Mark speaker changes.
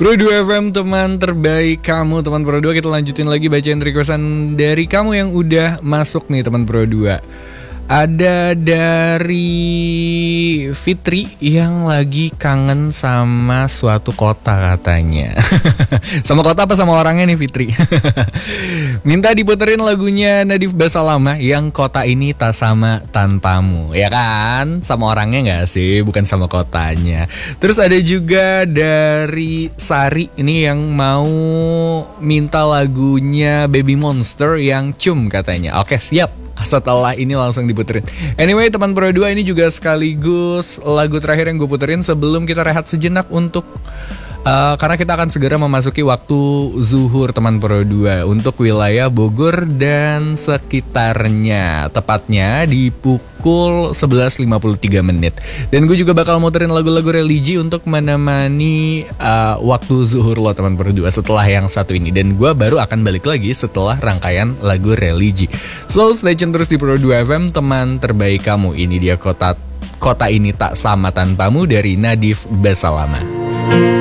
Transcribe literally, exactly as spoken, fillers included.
Speaker 1: Pro dua F M, teman terbaik kamu. Teman Pro dua, kita lanjutin lagi bacain requestan dari kamu yang udah masuk nih teman Pro dua. Ada dari Fitri yang lagi kangen sama suatu kota katanya. Sama kota apa sama orangnya nih Fitri? Minta diputerin lagunya Nadif Basalamah yang Kota Ini Tak Sama Tanpamu. Ya kan? Sama orangnya gak sih? Bukan sama kotanya. Terus ada juga dari Sari ini yang mau minta lagunya Baby Monster yang Cum katanya. Oke, siap. Setelah ini langsung diputerin. Anyway, teman Pro dua, ini juga sekaligus lagu terakhir yang gue puterin sebelum kita rehat sejenak untuk uh, karena kita akan segera memasuki waktu zuhur teman Pro dua untuk wilayah Bogor dan sekitarnya. Tepatnya di pukul sebelas lima puluh tiga menit. Dan gue juga bakal muterin lagu-lagu religi untuk menemani uh, waktu zuhur lo teman Pro dua setelah yang satu ini. Dan gue baru akan balik lagi setelah rangkaian lagu religi. So stay tune terus di Pro dua F M, teman terbaik kamu. Ini dia kota Kota Ini Tak Sama Tanpamu dari Nadif Basalamah.